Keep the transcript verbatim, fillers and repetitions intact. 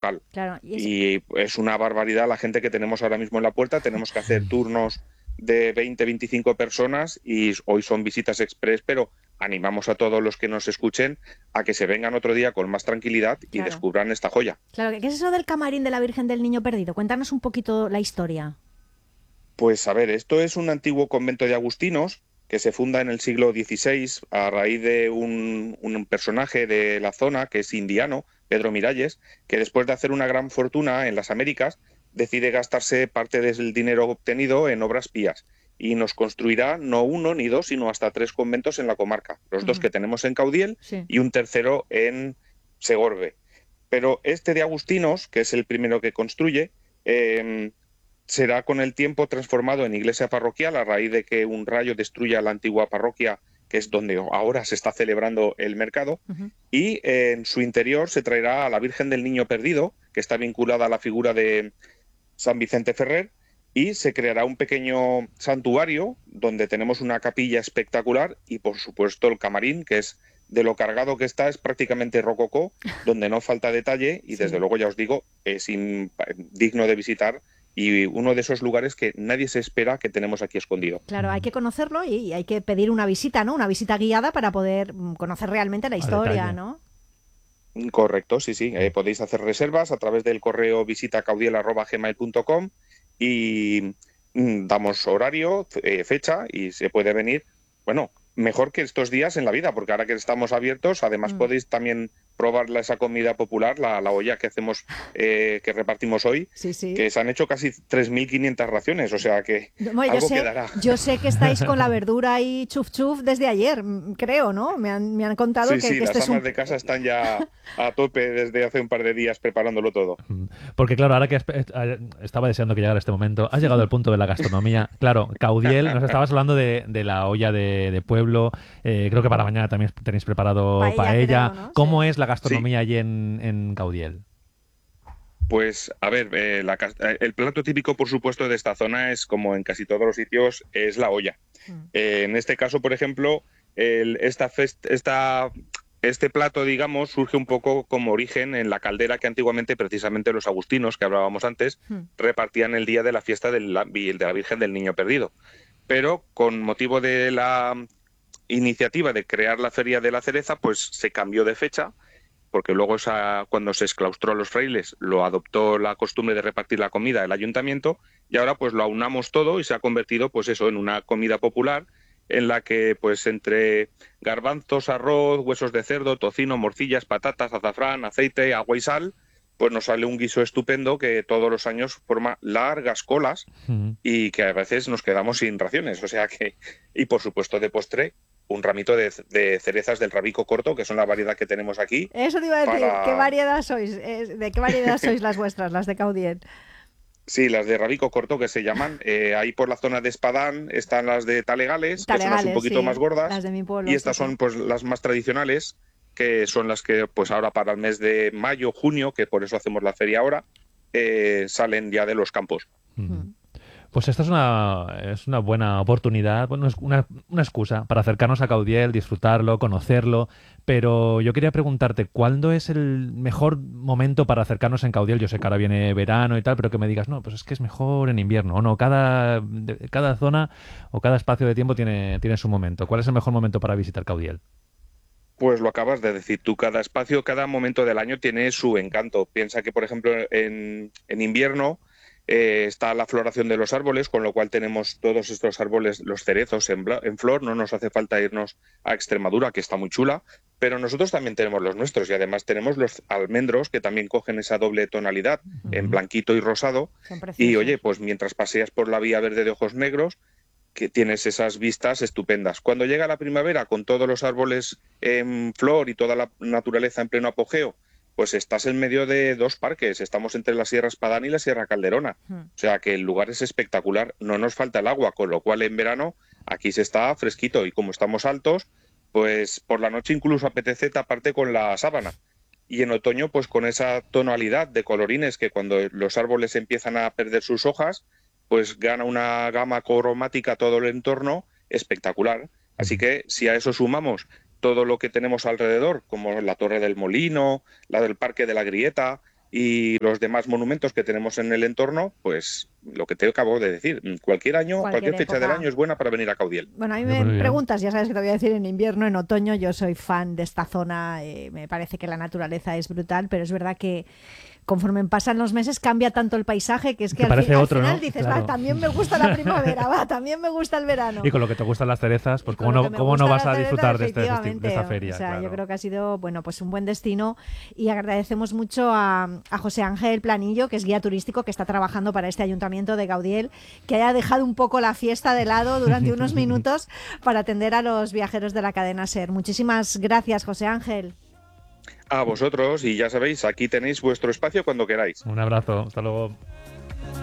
local. Claro, y, es... y es una barbaridad la gente que tenemos ahora mismo en la puerta. Tenemos que hacer turnos de veinte, veinticinco personas y hoy son visitas express, pero animamos a todos los que nos escuchen a que se vengan otro día con más tranquilidad y claro. descubran esta joya. Claro, ¿qué es eso del camarín de la Virgen del Niño Perdido? Cuéntanos un poquito la historia. Pues a ver, esto es un antiguo convento de agustinos que se funda en el siglo dieciséis a raíz de un, un personaje de la zona que es indiano, Pedro Miralles, que después de hacer una gran fortuna en las Américas decide gastarse parte del dinero obtenido en obras pías y nos construirá no uno ni dos, sino hasta tres conventos en la comarca, los uh-huh. dos que tenemos en Caudiel sí. y un tercero en Segorbe. Pero este de agustinos, que es el primero que construye, eh, será con el tiempo transformado en iglesia parroquial a raíz de que un rayo destruya la antigua parroquia, que es donde ahora se está celebrando el mercado, uh-huh. y eh, en su interior se traerá a la Virgen del Niño Perdido, que está vinculada a la figura de San Vicente Ferrer, y se creará un pequeño santuario donde tenemos una capilla espectacular y, por supuesto, el camarín, que es de lo cargado que está, es prácticamente rococó, donde no falta detalle y, sí. desde luego, ya os digo, es in... digno de visitar y uno de esos lugares que nadie se espera que tenemos aquí escondido. Claro, hay que conocerlo y hay que pedir una visita, ¿no? Una visita guiada para poder conocer realmente la historia, ¿no? Correcto, sí, sí. Eh, podéis hacer reservas a través del correo visita caudiel arroba gmail punto com y mm, damos horario, eh, fecha y se puede venir, bueno, mejor que estos días en la vida, porque ahora que estamos abiertos, además mm. podéis también probar esa comida popular, la, la olla que hacemos, eh, que repartimos hoy, sí, sí. que se han hecho casi tres mil quinientas raciones, o sea que bueno, algo yo sé, quedará. Yo sé que estáis con la verdura y chuf chuf desde ayer, creo, ¿no? Me han, me han contado sí, que, sí, que las este amas es un... de casa están ya a tope desde hace un par de días preparándolo todo. Porque claro, ahora que estaba deseando que llegara este momento, has llegado al punto de la gastronomía. Claro, Caudiel, nos estabas hablando de, de la olla de, de pueblo, eh, creo que para mañana también tenéis preparado paella. paella. Creo, ¿no? ¿Cómo sí. es la gastronomía sí. allí en En, en Caudiel? Pues, a ver, eh, la, el plato típico, por supuesto, de esta zona es, como en casi todos los sitios, es la olla. Mm. Eh, en este caso, por ejemplo, el, esta, fest, esta, este plato, digamos, surge un poco como origen en la caldera que antiguamente, precisamente los agustinos, que hablábamos antes, mm. repartían el día de la fiesta de la, de la Virgen del Niño Perdido. Pero, con motivo de la iniciativa de crear la Feria de la Cereza, pues se cambió de fecha, porque luego esa, cuando se exclaustró a los frailes lo adoptó la costumbre de repartir la comida el ayuntamiento y ahora pues lo aunamos todo y se ha convertido pues eso en una comida popular en la que pues entre garbanzos, arroz, huesos de cerdo, tocino, morcillas, patatas, azafrán, aceite, agua y sal, pues nos sale un guiso estupendo que todos los años forma largas colas uh-huh. y que a veces nos quedamos sin raciones, o sea que, y por supuesto de postre, un ramito de, de cerezas del Rabico corto, que son la variedad que tenemos aquí. Eso te iba a decir, para... ¿qué variedad sois? ¿De qué variedad sois las vuestras, las de Caudiel? Sí, las de Rabico corto, que se llaman. Eh, ahí por la zona de Espadán están las de Talegales, Talegales, que son las un poquito sí, más gordas. Las de mi pueblo. Y estas sí, son pues las más tradicionales, que son las que pues ahora para el mes de mayo, junio, que por eso hacemos la feria ahora, eh, salen ya de los campos. Mm. Pues esta es una, es una buena oportunidad, bueno, es una, una excusa para acercarnos a Caudiel, disfrutarlo, conocerlo, pero yo quería preguntarte, ¿cuándo es el mejor momento para acercarnos en Caudiel? Yo sé que ahora viene verano y tal, pero que me digas, no, pues es que es mejor en invierno, o no, cada, cada zona o cada espacio de tiempo tiene, tiene su momento. ¿Cuál es el mejor momento para visitar Caudiel? Pues lo acabas de decir tú, cada espacio, cada momento del año tiene su encanto. Piensa que, por ejemplo, en, en invierno Eh, está la floración de los árboles, con lo cual tenemos todos estos árboles, los cerezos en, en flor, no nos hace falta irnos a Extremadura, que está muy chula, pero nosotros también tenemos los nuestros y además tenemos los almendros que también cogen esa doble tonalidad, uh-huh. en blanquito y rosado, y oye, pues mientras paseas por la vía verde de ojos negros, que tienes esas vistas estupendas. Cuando llega la primavera, con todos los árboles en flor y toda la naturaleza en pleno apogeo, pues estás en medio de dos parques, estamos entre la Sierra Espadán y la Sierra Calderona, o sea que el lugar es espectacular, no nos falta el agua, con lo cual en verano aquí se está fresquito y como estamos altos, pues por la noche incluso apetece taparte con la sábana. Y en otoño pues con esa tonalidad de colorines que cuando los árboles empiezan a perder sus hojas, pues gana una gama cromática todo el entorno espectacular. Así que si a eso sumamos todo lo que tenemos alrededor, como la Torre del Molino, la del Parque de la Grieta, y los demás monumentos que tenemos en el entorno, pues lo que te acabo de decir, cualquier año, Cualquier cualquier, fecha época. del año es buena para venir a Caudiel. Bueno, a mí Muy me bien. preguntas, ya sabes que te voy a decir en invierno, en otoño, yo soy fan de esta zona, eh, me parece que la naturaleza es brutal, pero es verdad que conforme pasan los meses cambia tanto el paisaje que es que Te al, parece fin- al otro, final ¿no? dices, Claro. va, también me gusta la primavera, va, también me gusta el verano. Y con lo que te gustan las cerezas, pues Y con cómo lo no, que me cómo no gusta vas la a cereza, disfrutar de, este festi- efectivamente. de esta feria. O sea, claro. yo creo que ha sido, bueno, pues un buen destino y agradecemos mucho a, a José Ángel Planillo, que es guía turístico, que está trabajando para este ayuntamiento de Gaudiel, que haya dejado un poco la fiesta de lado durante unos minutos para atender a los viajeros de la cadena SER. Muchísimas gracias, José Ángel. A vosotros, y ya sabéis, aquí tenéis vuestro espacio cuando queráis. Un abrazo, hasta luego.